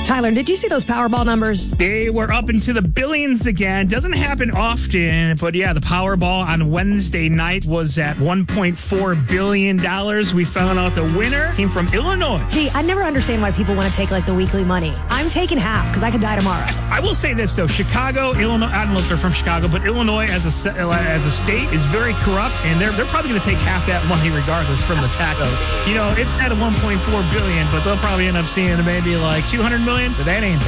Tyler, did you see those Powerball numbers? They were up into the billions again. Doesn't happen often, but yeah, the Powerball on Wednesday night was at $1.4 billion. We found out the winner came from Illinois. See, I never understand why people want to take like the weekly money. I'm taking half because I could die tomorrow. I will say this though, Chicago, Illinois, I don't know if they're from Chicago, but Illinois as a state is very corrupt, and they're probably going to take half that money regardless from the tax. You know, it's at a $1.4 billion, but they'll probably end up seeing maybe like $200 million, but that ain't